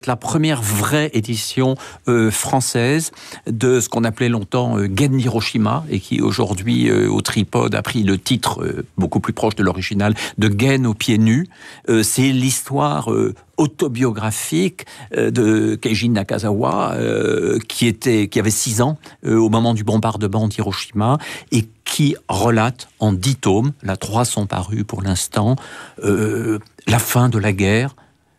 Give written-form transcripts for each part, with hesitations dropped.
La première vraie édition française de ce qu'on appelait longtemps Gen Hiroshima et qui aujourd'hui au Tripode a pris le titre beaucoup plus proche de l'original de Gen aux pieds nus. C'est l'histoire autobiographique de Keiji Nakazawa qui avait 6 ans au moment du bombardement d'Hiroshima et qui relate en 10 tomes, là 3 sont parus pour l'instant, la fin de la guerre,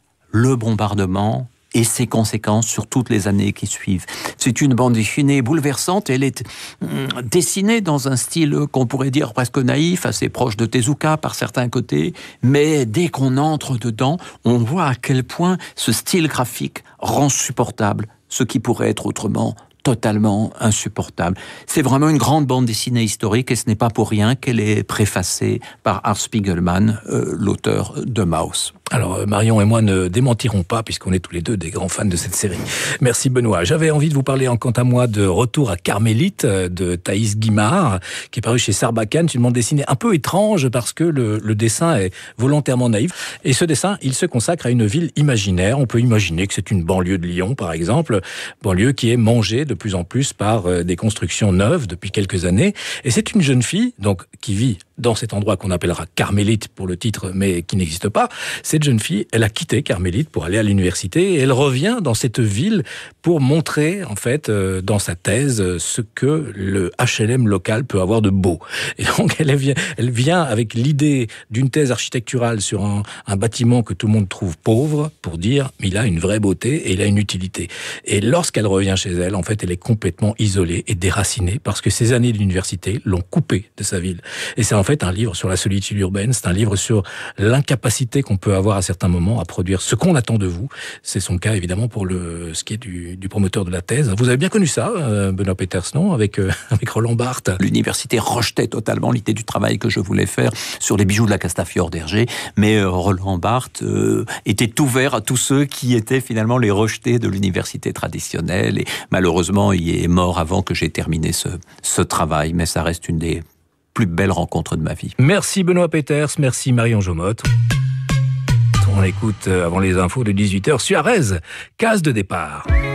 le bombardement et ses conséquences sur toutes les années qui suivent. C'est une bande dessinée bouleversante. Elle est dessinée dans un style qu'on pourrait dire presque naïf, assez proche de Tezuka par certains côtés, mais dès qu'on entre dedans, on voit à quel point ce style graphique rend supportable ce qui pourrait être autrement totalement insupportable. C'est vraiment une grande bande dessinée historique et ce n'est pas pour rien qu'elle est préfacée par Art Spiegelman, l'auteur de Maus. Alors Marion et moi ne démentirons pas puisqu'on est tous les deux des grands fans de cette série. Merci Benoît. J'avais envie de vous parler quant à moi de Retour à Carmélite de Thaïs Guimard qui est paru chez Sarbacane. C'est une bande dessinée un peu étrange parce que le dessin est volontairement naïf et ce dessin il se consacre à une ville imaginaire. On peut imaginer que c'est une banlieue de Lyon par exemple, banlieue qui est mangée de plus en plus par des constructions neuves depuis quelques années et c'est une jeune fille donc qui vit dans cet endroit qu'on appellera Carmélite pour le titre, mais qui n'existe pas. Cette jeune fille, elle a quitté Carmélite pour aller à l'université et elle revient dans cette ville pour montrer, en fait, dans sa thèse, ce que le HLM local peut avoir de beau. Et donc, elle vient avec l'idée d'une thèse architecturale sur un bâtiment que tout le monde trouve pauvre pour dire, mais il a une vraie beauté et il a une utilité. Et lorsqu'elle revient chez elle, en fait, elle est complètement isolée et déracinée parce que ses années d'université l'ont coupée de sa ville. Et c'est en fait un livre sur la solitude urbaine, c'est un livre sur l'incapacité qu'on peut avoir à certains moments à produire ce qu'on attend de vous. C'est son cas évidemment pour ce qui est du promoteur de la thèse. Vous avez bien connu ça, Benoît Peeters, non, avec Roland Barthes. L'université rejetait totalement l'idée du travail que je voulais faire sur les bijoux de la Castafiore d'Hergé, mais Roland Barthes était ouvert à tous ceux qui étaient finalement les rejetés de l'université traditionnelle et malheureusement il est mort avant que j'ai terminé ce travail, mais ça reste une des plus belle rencontre de ma vie. Merci Benoît Peeters, merci Marion Jomotte. On écoute avant les infos de 18h Suarez, case de départ.